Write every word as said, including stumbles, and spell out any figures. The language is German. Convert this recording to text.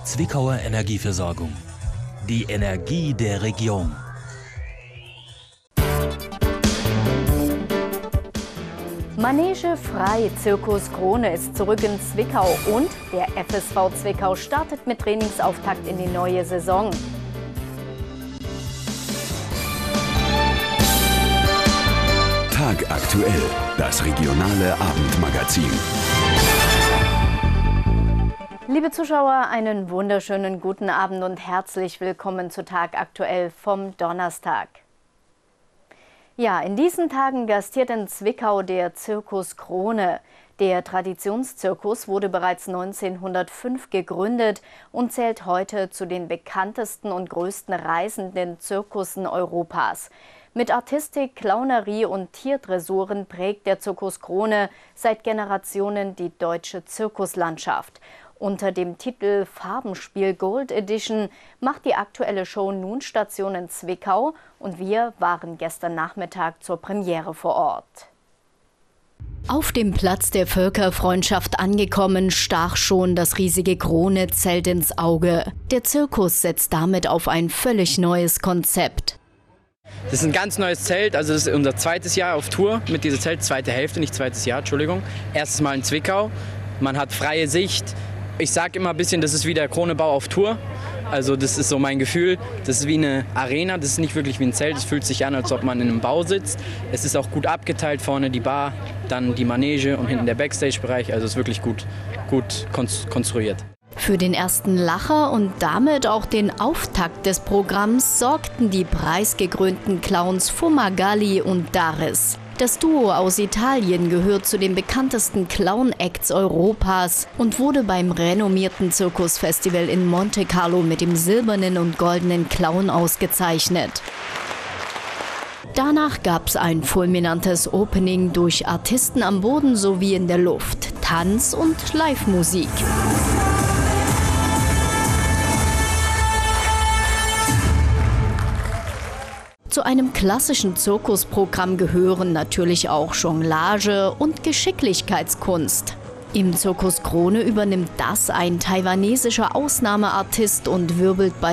Zwickauer Energieversorgung. Die Energie der Region. Manege frei, Zirkus Krone ist zurück in Zwickau und der F S V Zwickau startet mit Trainingsauftakt in die neue Saison. Tagaktuell, das regionale Abendmagazin. Liebe Zuschauer, einen wunderschönen guten Abend und herzlich willkommen zu Tagaktuell vom Donnerstag. Ja, in diesen Tagen gastiert in Zwickau der Zirkus Krone. Der Traditionszirkus wurde bereits neunzehnhundertfünf gegründet und zählt heute zu den bekanntesten und größten reisenden Zirkussen Europas. Mit Artistik, Clownerie und Tierdressuren prägt der Zirkus Krone seit Generationen die deutsche Zirkuslandschaft. Unter dem Titel Farbenspiel Gold Edition macht die aktuelle Show nun Station in Zwickau und wir waren gestern Nachmittag zur Premiere vor Ort. Auf dem Platz der Völkerfreundschaft angekommen, stach schon das riesige Krone-Zelt ins Auge. Der Zirkus setzt damit auf ein völlig neues Konzept. Das ist ein ganz neues Zelt, also das ist unser zweites Jahr auf Tour mit dieser Zelt, zweite Hälfte, nicht zweites Jahr, Entschuldigung. Erstes Mal in Zwickau, man hat freie Sicht. Ich sage immer ein bisschen, das ist wie der Kronebau auf Tour. Also das ist so mein Gefühl. Das ist wie eine Arena, das ist nicht wirklich wie ein Zelt. Es fühlt sich an, als ob man in einem Bau sitzt. Es ist auch gut abgeteilt, vorne die Bar, dann die Manege und hinten der Backstage-Bereich. Also es ist wirklich gut, gut konstruiert. Für den ersten Lacher und damit auch den Auftakt des Programms sorgten die preisgekrönten Clowns Fumagalli und Daris. Das Duo aus Italien gehört zu den bekanntesten Clown-Acts Europas und wurde beim renommierten Zirkusfestival in Monte Carlo mit dem silbernen und goldenen Clown ausgezeichnet. Danach gab es ein fulminantes Opening durch Artisten am Boden sowie in der Luft, Tanz und Live-Musik. Zu einem klassischen Zirkusprogramm gehören natürlich auch Jonglage und Geschicklichkeitskunst. Im Zirkus Krone übernimmt das ein taiwanesischer Ausnahmeartist und wirbelt bei